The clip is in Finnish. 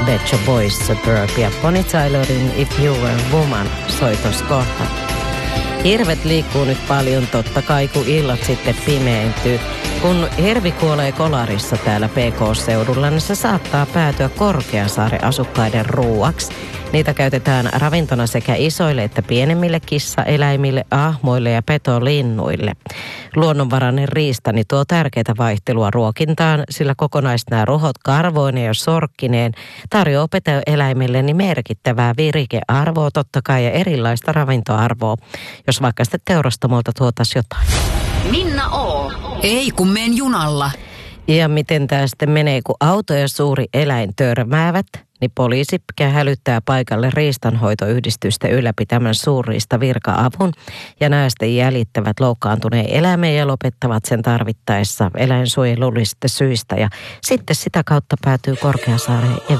Pet Shop Boys, Suburb ja Bonnie Tylerin If You Were a Woman soi tuossa kohta. Hirvet liikkuu nyt paljon totta kai, kun illat sitten pimeentyy. Kun hirvi kuolee kolarissa täällä PK-seudulla, niin se saattaa päätyä Korkeasaaren asukkaiden ruuaksi. Niitä käytetään ravintona sekä isoille että pienemmille kissaeläimille, ahmoille ja petolinnuille. Luonnonvarainen riistani tuo tärkeää vaihtelua ruokintaan, sillä kokonaisnää ruhot karvoineen ja sorkkineen tarjoaa petoeläimille niin merkittävää virikearvoa totta kai ja erilaista ravintoarvoa, jos vaikka sitten teurastamolta tuotaisiin jotain. Minna O. Ei kun menen junalla. Ja miten tämä sitten menee, kun auto ja suuri eläin törmäävät, niin poliisi hälyttää paikalle riistanhoitoyhdistysten ylläpitämän suurriistavirka-avun ja nämä sitten jäljittävät loukkaantuneen eläimen ja lopettavat sen tarvittaessa eläinsuojelullisista syistä ja sitten sitä kautta päätyy Korkeasaareen